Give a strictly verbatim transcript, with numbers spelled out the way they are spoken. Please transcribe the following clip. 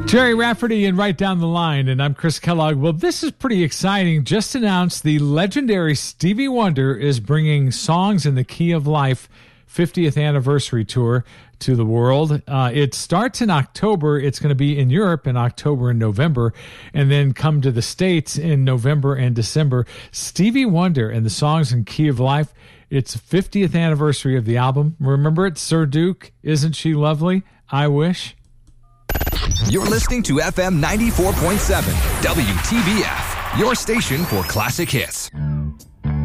Jerry Rafferty and Right Down the Line, and I'm Chris Kellogg. Well, this is pretty exciting. Just announced the legendary Stevie Wonder is bringing Songs in the Key of Life fiftieth anniversary tour to the world. Uh, it starts in October. It's going to be in Europe in October and November, and then come to the States in November and December. Stevie Wonder and the Songs in Key of Life. It's fiftieth anniversary of the album. Remember it, Sir Duke? Isn't she lovely? I wish. You're listening to F M ninety-four point seven, W T B F, your station for classic hits.